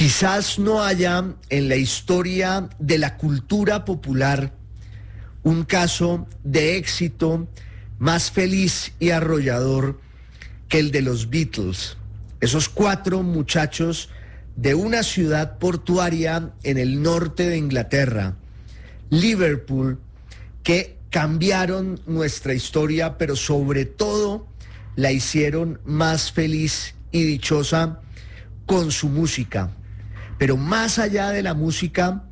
Quizás no haya en la historia de la cultura popular un caso de éxito más feliz y arrollador que el de los Beatles. Esos 4 muchachos de una ciudad portuaria en el norte de Inglaterra, Liverpool, que cambiaron nuestra historia, pero sobre todo la hicieron más feliz y dichosa con su música. Pero más allá de la música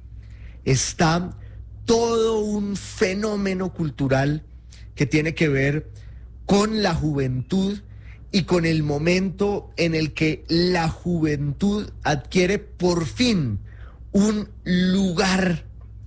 está todo un fenómeno cultural que tiene que ver con la juventud y con el momento en el que la juventud adquiere por fin un lugar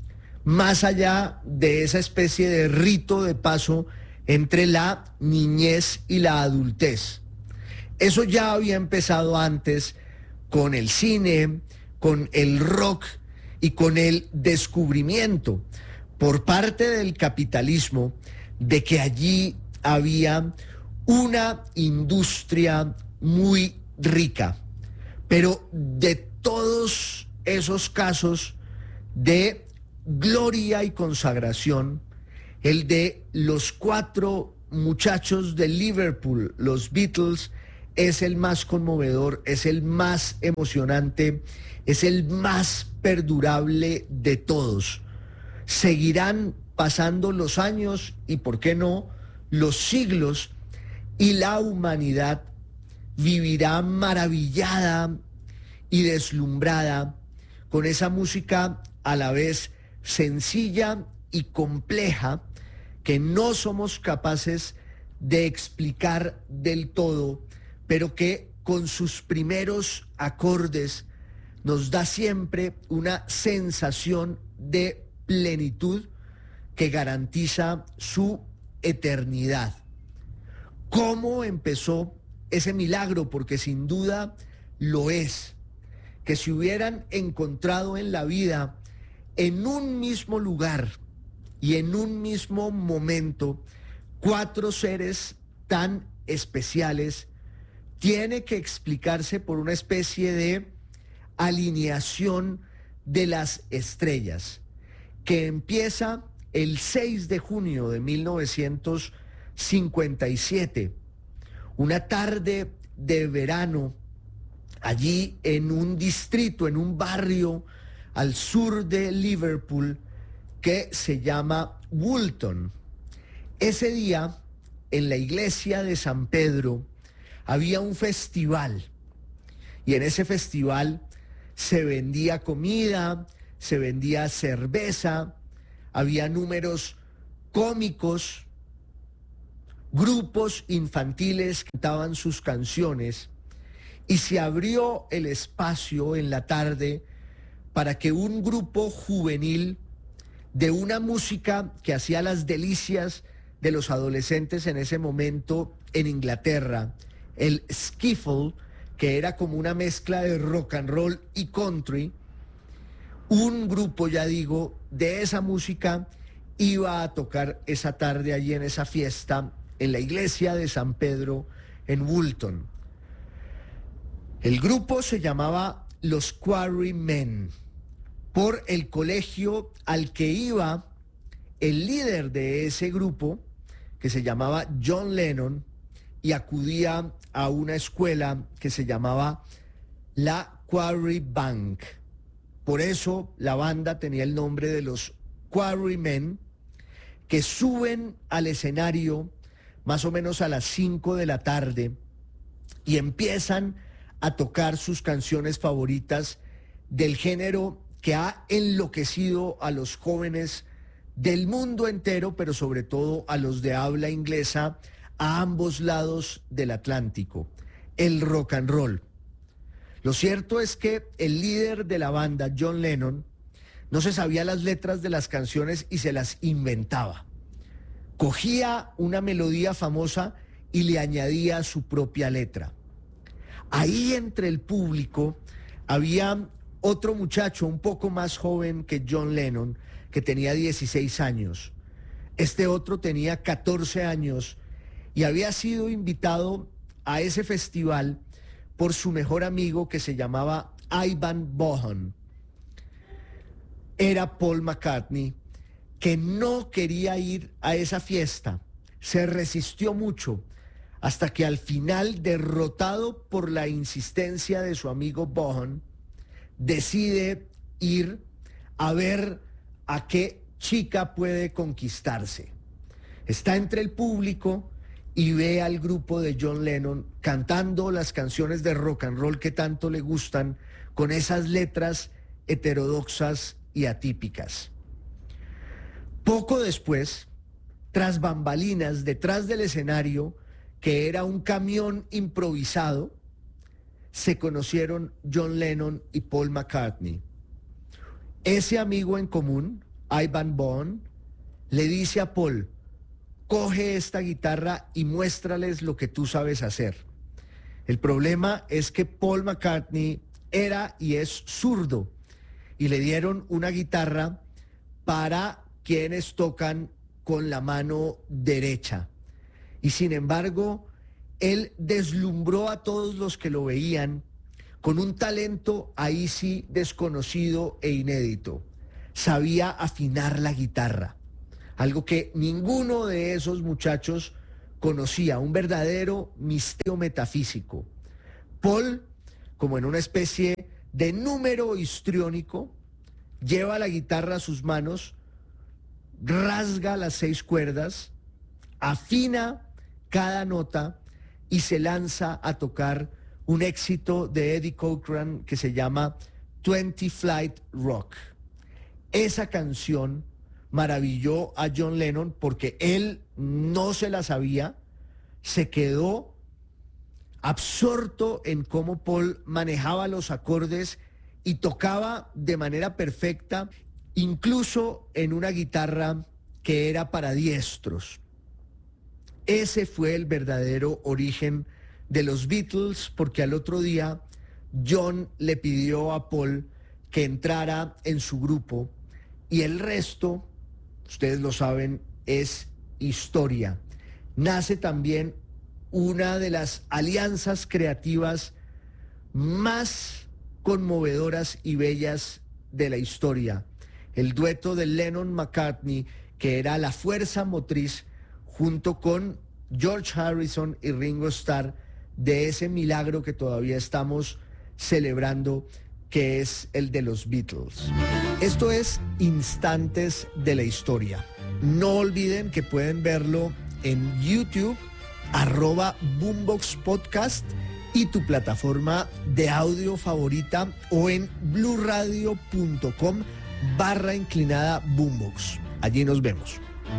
más allá de esa especie de rito de paso entre la niñez y la adultez. Eso ya había empezado antes con el cine, con el rock y con el descubrimiento por parte del capitalismo de que allí había una industria muy rica. Pero de todos esos casos de gloria y consagración, el de los 4 muchachos de Liverpool, los Beatles, es el más conmovedor, es el más emocionante, es el más perdurable de todos. Seguirán pasando los años y, ¿por qué no?, los siglos, y la humanidad vivirá maravillada y deslumbrada con esa música a la vez sencilla y compleja que no somos capaces de explicar del todo, pero que con sus primeros acordes nos da siempre una sensación de plenitud que garantiza su eternidad. ¿Cómo empezó ese milagro? Porque sin duda lo es. Que se hubieran encontrado en la vida, en un mismo lugar y en un mismo momento, 4 seres tan especiales, tiene que explicarse por una especie de alineación de las estrellas, que empieza el 6 de junio de 1957, una tarde de verano, allí en un distrito, en un barrio al sur de Liverpool que se llama Woolton. Ese día, en la iglesia de San Pedro, había un festival, y en ese festival se vendía comida, se vendía cerveza, había números cómicos, grupos infantiles cantaban sus canciones, y se abrió el espacio en la tarde para que un grupo juvenil de una música que hacía las delicias de los adolescentes en ese momento en Inglaterra, el skiffle, que era como una mezcla de rock and roll y country, un grupo, ya digo, de esa música iba a tocar esa tarde allí en esa fiesta en la iglesia de San Pedro en Woolton. El grupo se llamaba los Quarrymen, por el colegio al que iba el líder de ese grupo, que se llamaba John Lennon, y acudía a una escuela que se llamaba la Quarry Bank. Por eso la banda tenía el nombre de los Quarrymen, que suben al escenario más o menos a las 5 de la tarde y empiezan a tocar sus canciones favoritas del género que ha enloquecido a los jóvenes del mundo entero, pero sobre todo a los de habla inglesa a ambos lados del Atlántico, el rock and roll. Lo cierto es que el líder de la banda, John Lennon, no se sabía las letras de las canciones y se las inventaba. Cogía una melodía famosa y le añadía su propia letra. Ahí entre el público había otro muchacho un poco más joven que John Lennon, que tenía 16 años. Este otro tenía 14 años y había sido invitado a ese festival por su mejor amigo, que se llamaba Ivan Bohan era Paul McCartney, que no quería ir a esa fiesta. Se resistió mucho hasta que al final, derrotado por la insistencia de su amigo Bohan, decide ir a ver a qué chica puede conquistarse. Está entre el público y ve al grupo de John Lennon cantando las canciones de rock and roll que tanto le gustan, con esas letras heterodoxas y atípicas. Poco después, tras bambalinas, detrás del escenario, que era un camión improvisado, se conocieron John Lennon y Paul McCartney. Ese amigo en común, Ivan Bohan, le dice a Paul: coge esta guitarra y muéstrales lo que tú sabes hacer. El problema es que Paul McCartney era y es zurdo, y le dieron una guitarra para quienes tocan con la mano derecha. Y sin embargo, él deslumbró a todos los que lo veían con un talento ahí sí desconocido e inédito. Sabía afinar la guitarra, algo que ninguno de esos muchachos conocía, un verdadero misterio metafísico. Paul, como en una especie de número histriónico, lleva la guitarra a sus manos, rasga las 6 cuerdas, afina cada nota y se lanza a tocar un éxito de Eddie Cochran que se llama 20 Flight Rock. Esa canción maravilló a John Lennon porque él no se la sabía, se quedó absorto en cómo Paul manejaba los acordes y tocaba de manera perfecta, incluso en una guitarra que era para diestros. Ese fue el verdadero origen de los Beatles, porque al otro día John le pidió a Paul que entrara en su grupo y el resto, ustedes lo saben, es historia. Nace también una de las alianzas creativas más conmovedoras y bellas de la historia, el dueto de Lennon-McCartney, que era la fuerza motriz junto con George Harrison y Ringo Starr de ese milagro que todavía estamos celebrando, que es el de los Beatles. Esto es Instantes de la Historia. No olviden que pueden verlo en YouTube, @Boombox Podcast y tu plataforma de audio favorita, o en bluradio.com/Boombox. Allí nos vemos.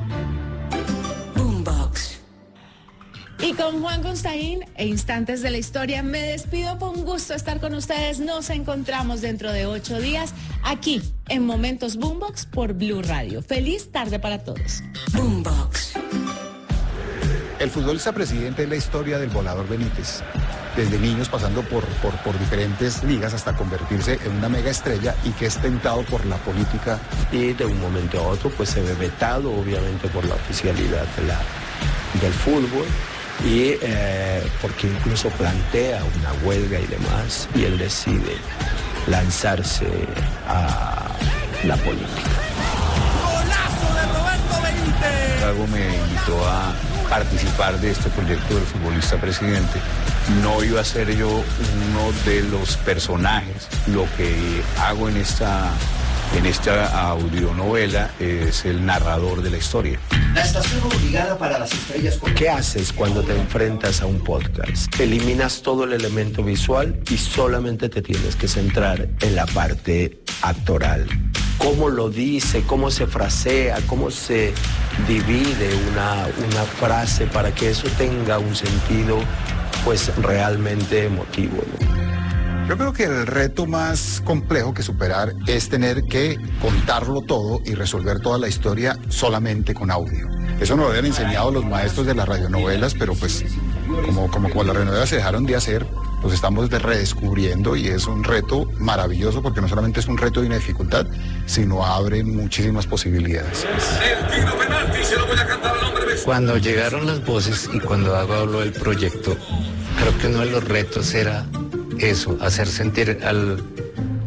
Boombox. Y con Juan Constaín e Instantes de la Historia me despido. Fue un gusto estar con ustedes. Nos encontramos dentro de 8 días aquí en Momentos Boombox por Blue Radio. Feliz tarde para todos. Boombox. El futbolista presidente es la historia del volador Benítez. Desde niños pasando por diferentes ligas hasta convertirse en una mega estrella, y que es tentado por la política. Y de un momento a otro pues se ve vetado obviamente por la oficialidad del fútbol, y porque incluso plantea una huelga y demás, y él decide lanzarse a la política. ¡Golazo de Roberto Benítez! Algo me invitó a participar de este proyecto del futbolista presidente. No iba a ser yo uno de los personajes. Lo que hago en esta audionovela es el narrador de la historia. La estación obligada para las estrellas. ¿Qué haces cuando te enfrentas a un podcast? Eliminas todo el elemento visual y solamente te tienes que centrar en la parte actoral. Cómo lo dice, cómo se frasea, cómo se divide una frase para que eso tenga un sentido pues realmente emotivo, ¿no? Yo creo que el reto más complejo que superar es tener que contarlo todo y resolver toda la historia solamente con audio. Eso nos lo habían enseñado los maestros de las radionovelas, pero pues como las radionovelas se dejaron de hacer, los estamos redescubriendo, y es un reto maravilloso, porque no solamente es un reto de una dificultad, sino abre muchísimas posibilidades. El tiro penalti se lo voy a cantar al hombre. Cuando llegaron las voces y cuando Dago habló del proyecto, creo que uno de los retos era eso, hacer sentir al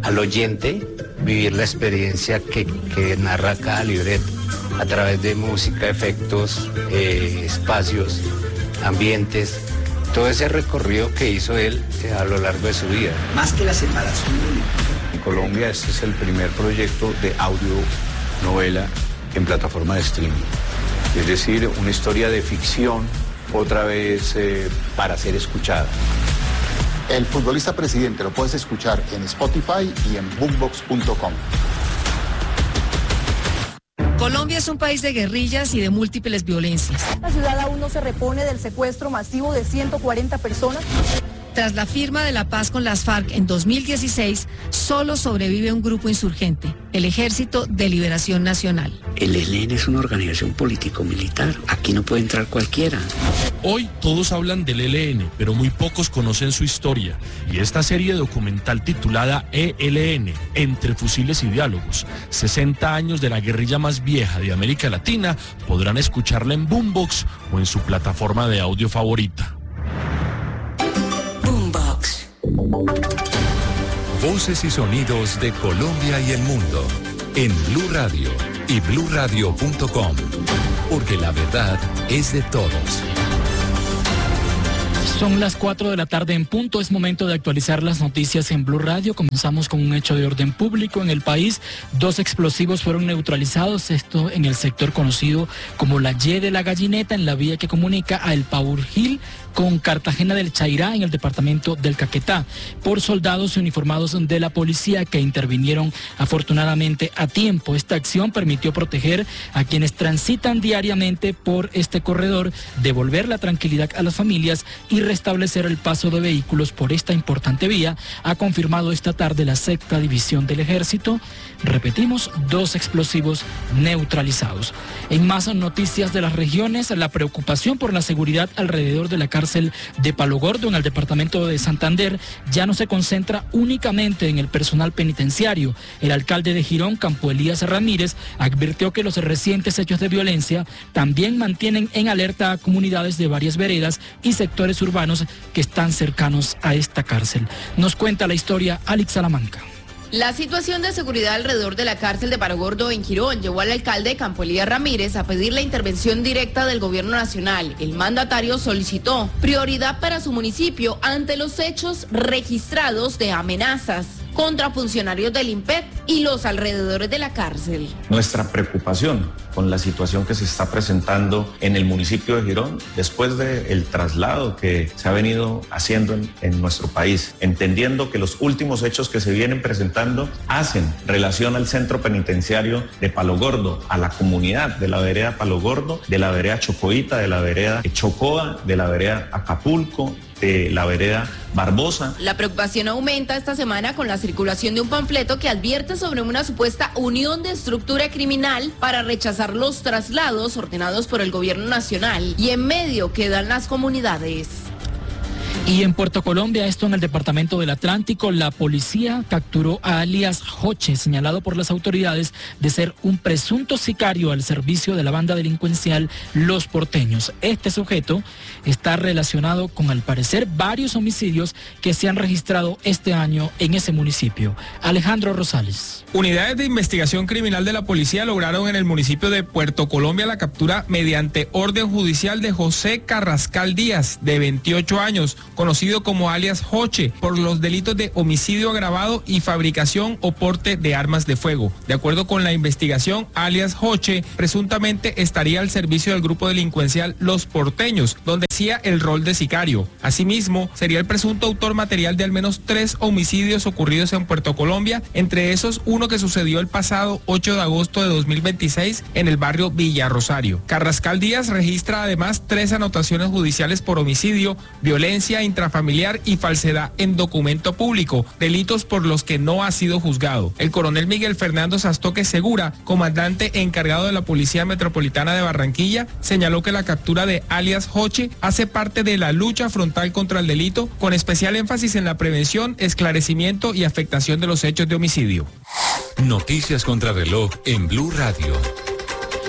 al oyente vivir la experiencia que narra cada libreto a través de música, efectos, espacios, ambientes, todo ese recorrido que hizo él a lo largo de su vida. Más que la separación. En Colombia este es el primer proyecto de audionovela en plataforma de streaming. Es decir, una historia de ficción, otra vez para ser escuchada. El futbolista presidente lo puedes escuchar en Spotify y en boombox.com. Colombia es un país de guerrillas y de múltiples violencias. La ciudad aún no se repone del secuestro masivo de 140 personas. Tras la firma de la paz con las FARC en 2016, solo sobrevive un grupo insurgente, el Ejército de Liberación Nacional. El ELN es una organización político-militar. Aquí no puede entrar cualquiera. Hoy todos hablan del ELN, pero muy pocos conocen su historia. Y esta serie documental titulada ELN, Entre Fusiles y Diálogos, 60 años de la guerrilla más vieja de América Latina, podrán escucharla en Boombox o en su plataforma de audio favorita. Boombox. Voces y sonidos de Colombia y el mundo en Blue Radio y bluradio.com, porque la verdad es de todos. Son las 4 de la tarde en punto, es momento de actualizar las noticias en Blue Radio. Comenzamos con un hecho de orden público en el país. 2 explosivos fueron neutralizados, esto en el sector conocido como la Y de la Gallineta, en la vía que comunica a El Paurgil con Cartagena del Chairá, en el departamento del Caquetá, por soldados uniformados de la policía que intervinieron afortunadamente a tiempo. Esta acción permitió proteger a quienes transitan diariamente por este corredor, devolver la tranquilidad a las familias y restablecer el paso de vehículos por esta importante vía, ha confirmado esta tarde la 6ª División del Ejército. Repetimos, 2 explosivos neutralizados. En más noticias de las regiones, la preocupación por la seguridad alrededor de la cárcel de Palo Gordo en el departamento de Santander ya no se concentra únicamente en el personal penitenciario. El alcalde de Girón, Campo Elías Ramírez, advirtió que los recientes hechos de violencia también mantienen en alerta a comunidades de varias veredas y sectores urbanos que están cercanos a esta cárcel. Nos cuenta la historia Alex Salamanca. La situación de seguridad alrededor de la cárcel de Palo Gordo en Girón llevó al alcalde Campo Elías Ramírez a pedir la intervención directa del gobierno nacional. El mandatario solicitó prioridad para su municipio ante los hechos registrados de amenazas contra funcionarios del INPEC y los alrededores de la cárcel. Nuestra preocupación con la situación que se está presentando en el municipio de Girón después del traslado que se ha venido haciendo en nuestro país, entendiendo que los últimos hechos que se vienen presentando hacen relación al centro penitenciario de Palo Gordo, a la comunidad de la vereda Palo Gordo, de la vereda Chocoita, de la vereda Chocoa, de la vereda Acapulco, de la vereda Barbosa. La preocupación aumenta esta semana con la circulación de un panfleto que advierte sobre una supuesta unión de estructura criminal para rechazar los traslados ordenados por el gobierno nacional, y en medio quedan las comunidades. Y en Puerto Colombia, esto en el departamento del Atlántico, la policía capturó a alias Joche, señalado por las autoridades de ser un presunto sicario al servicio de la banda delincuencial Los Porteños. Este sujeto está relacionado con, al parecer, varios homicidios que se han registrado este año en ese municipio. Alejandro Rosales. Unidades de investigación criminal de la policía lograron en el municipio de Puerto Colombia la captura mediante orden judicial de José Carrascal Díaz, de 28 años, conocido como alias Joche, por los delitos de homicidio agravado y fabricación o porte de armas de fuego. De acuerdo con la investigación, alias Joche presuntamente estaría al servicio del grupo delincuencial Los Porteños, donde hacía el rol de sicario. Asimismo, sería el presunto autor material de al menos 3 homicidios ocurridos en Puerto Colombia, entre esos uno que sucedió el pasado 8 de agosto de 2026 en el barrio Villa Rosario. Carrascal Díaz registra además 3 anotaciones judiciales por homicidio, violencia intrafamiliar y falsedad en documento público, delitos por los que no ha sido juzgado. El coronel Miguel Fernando Sastoque Segura, comandante encargado de la Policía Metropolitana de Barranquilla, señaló que la captura de alias Joche hace parte de la lucha frontal contra el delito, con especial énfasis en la prevención, esclarecimiento y afectación de los hechos de homicidio. Noticias contra reloj en Blue Radio.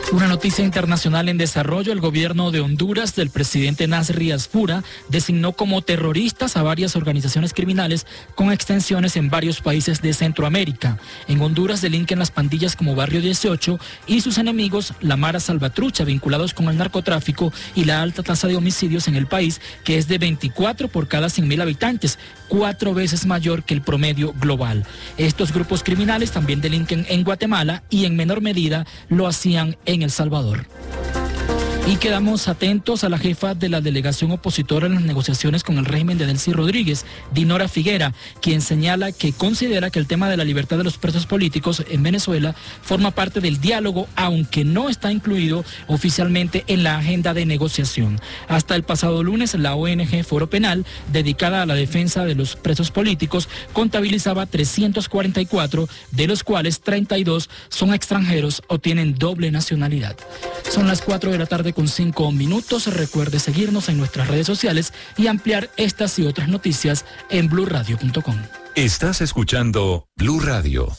Una noticia internacional en desarrollo: el gobierno de Honduras del presidente Nasri Asfura designó como terroristas a varias organizaciones criminales con extensiones en varios países de Centroamérica. En Honduras delinquen las pandillas como Barrio 18 y sus enemigos, la Mara Salvatrucha, vinculados con el narcotráfico y la alta tasa de homicidios en el país, que es de 24 por cada 100.000 habitantes, 4 veces mayor que el promedio global. Estos grupos criminales también delinquen en Guatemala y en menor medida lo hacían en El Salvador. Y quedamos atentos a la jefa de la delegación opositora en las negociaciones con el régimen de Delcy Rodríguez, Dinora Figuera, quien señala que considera que el tema de la libertad de los presos políticos en Venezuela forma parte del diálogo, aunque no está incluido oficialmente en la agenda de negociación. Hasta el pasado lunes, la ONG Foro Penal, dedicada a la defensa de los presos políticos, contabilizaba 344, de los cuales 32 son extranjeros o tienen doble nacionalidad. Son las 4 de la tarde con 5 minutos. Recuerde seguirnos en nuestras redes sociales y ampliar estas y otras noticias en blurradio.com. Estás escuchando Blue Radio.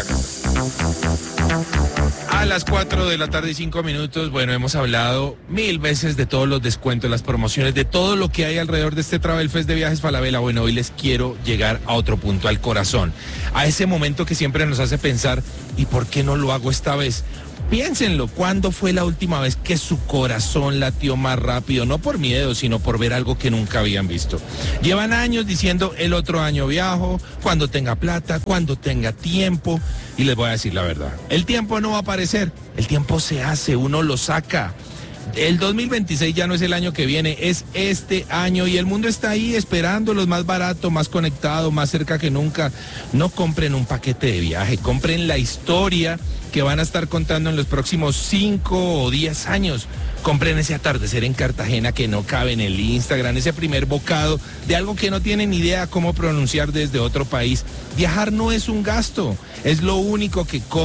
A las 4 de la tarde y 5 minutos, bueno, hemos hablado 1000 veces de todos los descuentos, las promociones, de todo lo que hay alrededor de este Travel Fest de Viajes Falabella. Bueno, hoy les quiero llegar a otro punto, al corazón, a ese momento que siempre nos hace pensar, ¿y por qué no lo hago esta vez? Piénsenlo, ¿cuándo fue la última vez que su corazón latió más rápido? No por miedo, sino por ver algo que nunca habían visto. Llevan años diciendo, el otro año viajo, cuando tenga plata, cuando tenga tiempo. Y les voy a decir la verdad, el tiempo no va a aparecer, el tiempo se hace, uno lo saca. El 2026 ya no es el año que viene, es este año y el mundo está ahí esperándolos, más barato, más conectado, más cerca que nunca. No compren un paquete de viaje, compren la historia que van a estar contando en los próximos 5 o 10 años. Compren ese atardecer en Cartagena que no cabe en el Instagram, ese primer bocado de algo que no tienen ni idea cómo pronunciar desde otro país. Viajar no es un gasto, es lo único que